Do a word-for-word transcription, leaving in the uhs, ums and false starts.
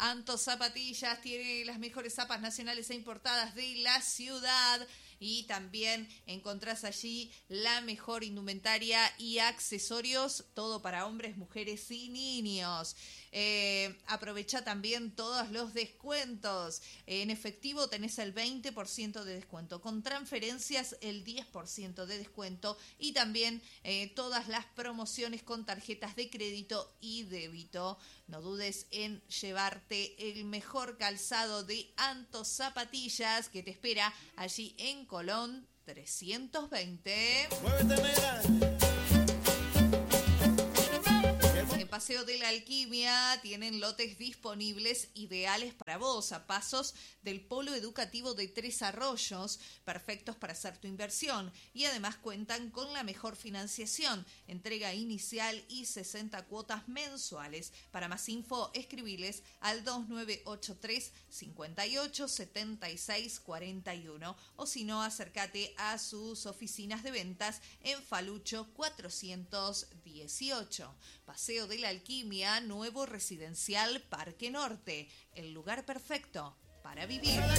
Anto Zapatillas tiene las mejores zapas nacionales e importadas de la ciudad. Y también encontrás allí la mejor indumentaria y accesorios, todo para hombres, mujeres y niños. Eh, aprovecha también todos los descuentos. En efectivo tenés el veinte por ciento de descuento, con transferencias el diez por ciento de descuento y también eh, todas las promociones con tarjetas de crédito y débito. No dudes en llevarte el mejor calzado de Anto Zapatillas, que te espera allí en Colón trescientos veinte. Muévete, mira. En Paseo de la Alquimia tienen lotes disponibles ideales para vos, a pasos del Polo Educativo de Tres Arroyos, perfectos para hacer tu inversión. Y además cuentan con la mejor financiación, entrega inicial y sesenta cuotas mensuales. Para más info, escribiles al dos nueve ocho tres, cinco ocho, siete seis cuatro uno o si no, acércate a sus oficinas de ventas en Falucho cuatrocientos dieciocho. Paseo de la Alquimia, nuevo residencial Parque Norte, el lugar perfecto para vivir.